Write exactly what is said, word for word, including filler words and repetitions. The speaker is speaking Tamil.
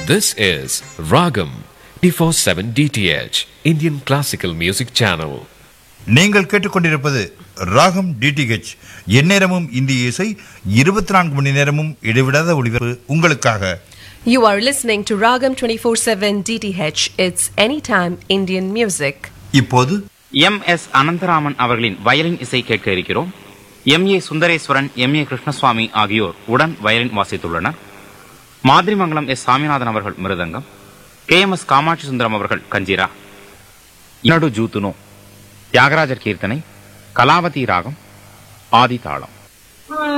This is Ragam twenty four seven D T H Indian Classical Music Channel. நீங்கள் கேட்டுக்கொண்டிருப்பது ராகம் டிடிஹெச், எந்நேரமும் இந்திய இசை, இருபத்தி நான்கு மணி நேரமும் இடைவிடாத ஒளிபரப்பு உங்களுக்காக. You are listening to Ragam twenty-four seven D T H. It's anytime Indian music. இப்போது எம் எஸ் அனந்தராமன் அவர்களின் வயலின் இசை கேட்க இருக்கிறோம். M A Sundareswaran, M A Krishnaswamy ஆகியோர் உடன் வயலின் வாசித்துள்ளனர். மாதிரிமங்கலம் எஸ் சாமிநாதன் அவர்கள் மிருதங்கம், K M S Kamakshi Sundaram அவர்கள் கஞ்சிரா. நடு ஜூத்துனோ, தியாகராஜர் கீர்த்தனை, கலாவதி ராகம், ஆதி தாளம்.